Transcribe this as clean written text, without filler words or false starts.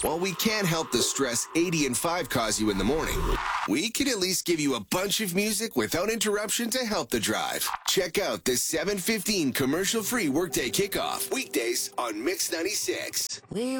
While we can't help the stress 80 and 5 cause you in the morning, we can at least give you a bunch of music without interruption to help the drive. Check out the 7:15 commercial-free Workday Kickoff, weekdays on Mix 96.